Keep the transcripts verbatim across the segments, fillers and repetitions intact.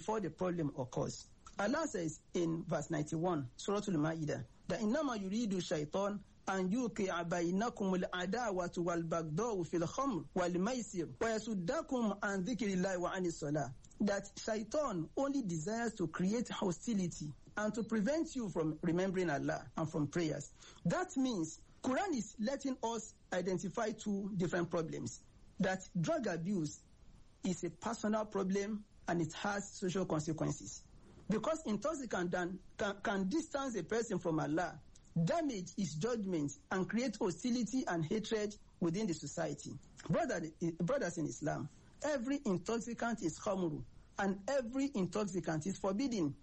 before the problem occurs. Allah says in verse ninety-one, Surah Al-Ma'idah, that إِنَّمَا يُرِيدُ الشَّيْطَانُ أَنْ يُوقِعَ بَيْنَكُمُ الْعَدَاوَةُ وَالْبَغْضَاءُ فِي الْخَمْرِ وَالْمَيْسِرِ وَيَصُدَّكُمْ عَنْ ذِكْرِ اللَّهِ وَعَنِ الصَّلَاةِ. That shaitan only desires to create hostility and to prevent you from remembering Allah and from prayers. That means Quran is letting us identify two different problems. That drug abuse is a personal problem and it has social consequences. Because intoxicant can, can, can distance a person from Allah, damage his judgment, and create hostility and hatred within the society. Brother, brothers in Islam, every intoxicant is khamru, and every intoxicant is forbidden.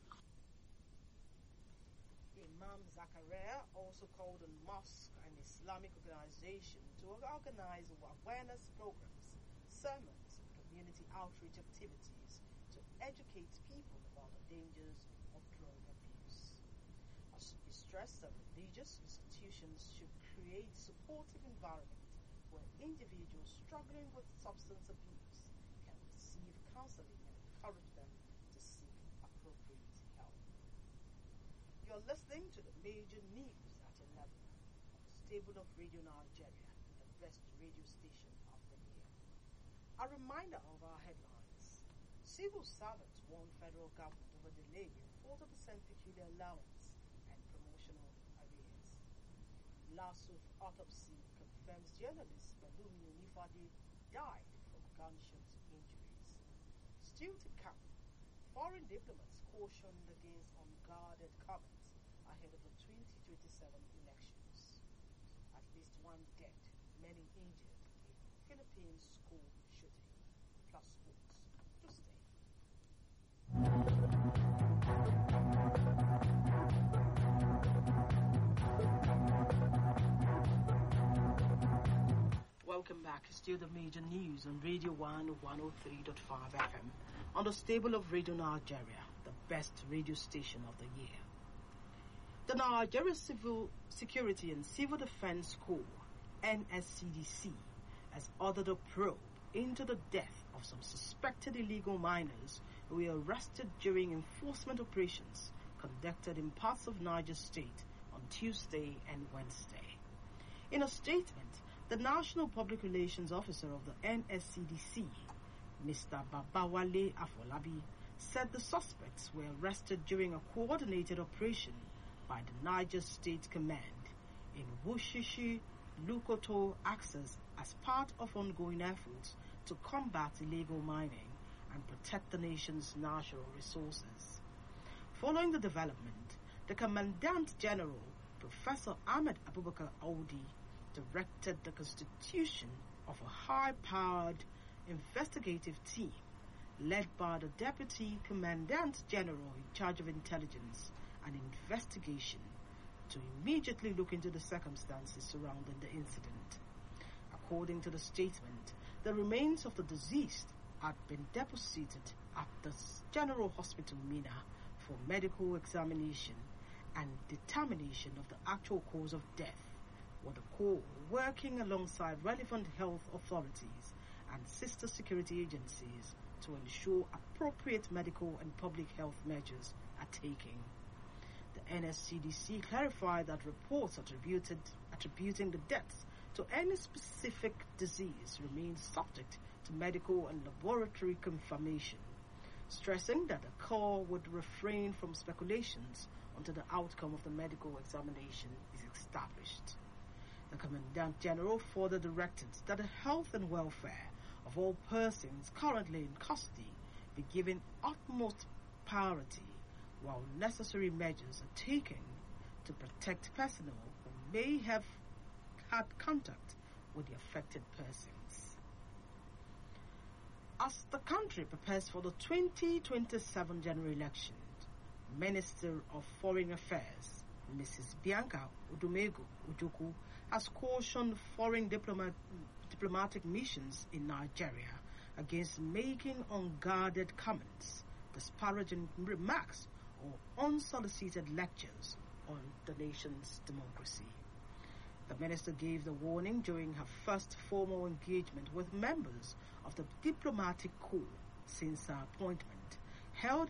Imam Zakaria also called on mosque and Islamic organization to organize awareness programs, sermons, and community outreach activities to educate people about the dangers of drug abuse. As he stressed that religious institutions should create supportive environment where individuals struggling with substance abuse can receive counseling and encourage them to seek appropriate help. You're listening to the major news at eleven on the stable of Radio Nigeria, the best radio station of the year. A reminder of our headlines. Civil servants warn federal government over delay in forty percent peculiar allowance and promotional arrears. Lasuth autopsy confirms journalist Balumi Onifade died from gunshot injuries. Still to come, foreign diplomats cautioned against unguarded comments ahead of the twenty twenty-seven elections. At least one dead, many injured in Philippines school shooting. Plus sports. To stay. Welcome back. Still the major news on Radio one one oh three point five F M on the stable of Radio Nigeria, the best radio station of the year. The Nigeria Civil Security and Civil Defense Corps, N S C D C, has ordered a probe into the death of some suspected illegal miners who were arrested during enforcement operations conducted in parts of Niger State on Tuesday and Wednesday. In a statement, the National Public Relations Officer of the N S C D C, Mister Babawale Afolabi, said the suspects were arrested during a coordinated operation by the Niger State Command in Wushishi, Lukoto axis as part of ongoing efforts to combat illegal mining and protect the nation's natural resources. Following the development, the Commandant General, Professor Ahmed Abubakar Audi, directed the constitution of a high-powered investigative team led by the Deputy Commandant General in charge of intelligence and investigation to immediately look into the circumstances surrounding the incident. According to the statement, the remains of the deceased had been deposited at the General Hospital Mina for medical examination and determination of the actual cause of death, with the Corps working alongside relevant health authorities and sister security agencies to ensure appropriate medical and public health measures are taken. The N S C D C clarified that reports attributed, attributing the deaths to any specific disease remains subject to medical and laboratory confirmation, stressing that the Corps would refrain from speculations until the outcome of the medical examination is established. The Commandant General further directed that the health and welfare of all persons currently in custody be given utmost priority while necessary measures are taken to protect personnel who may have had contact with the affected persons. As the country prepares for the twenty twenty-seven general election, Minister of Foreign Affairs, Missus Bianca Udumego Ujuku, has cautioned foreign diplomat, diplomatic missions in Nigeria against making unguarded comments, disparaging remarks, or unsolicited lectures on the nation's democracy. The minister gave the warning during her first formal engagement with members of the diplomatic corps since her appointment, held